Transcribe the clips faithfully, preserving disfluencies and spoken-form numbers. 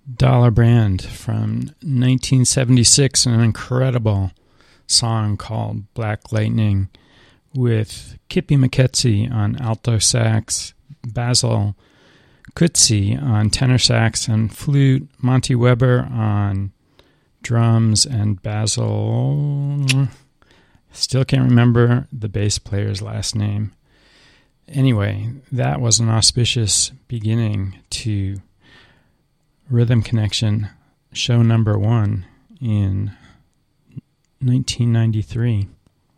Dollar Brand from nineteen seventy-six, an incredible song called Black Lightning with Kippy McKetsy on alto sax, Basil Kutsi on tenor sax and flute, Monty Weber on drums, and Basil, still can't remember the bass player's last name. Anyway, that was an auspicious beginning to Rhythm Connection, show number one in nineteen ninety-three.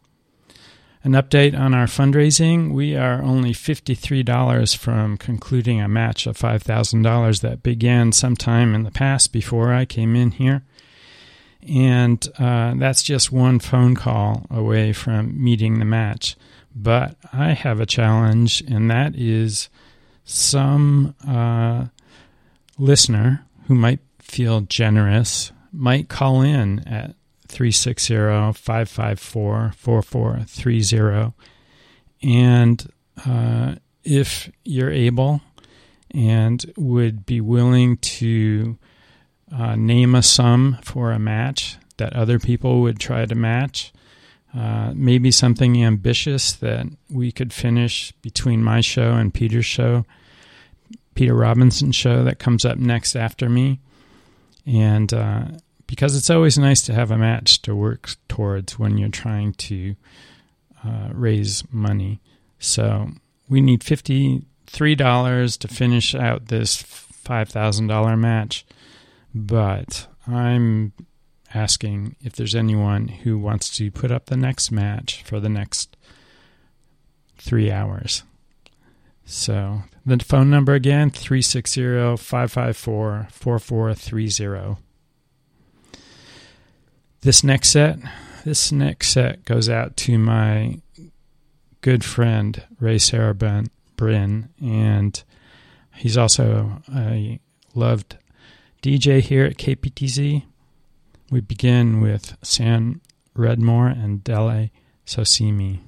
An update on our fundraising. We are only fifty-three dollars from concluding a match of five thousand dollars that began sometime in the past before I came in here. And uh, that's just one phone call away from meeting the match. But I have a challenge, and that is some uh, listener who might feel generous might call in at three six zero, five five four, four four three zero. And uh, if you're able and would be willing to uh, name a sum for a match that other people would try to match, uh, maybe something ambitious that we could finish between my show and Peter's show, Peter Robinson's show that comes up next after me. And uh, because it's always nice to have a match to work towards when you're trying to uh, raise money. So we need fifty-three dollars to finish out this five thousand dollars match. But I'm asking if there's anyone who wants to put up the next match for the next three hours. So the phone number again, three six zero, five five four, four four three zero. This next set, this next set goes out to my good friend Ray Sarabrin, and he's also a loved D J here at K P T Z. We begin with Sam Redmore and Dele Sosimi.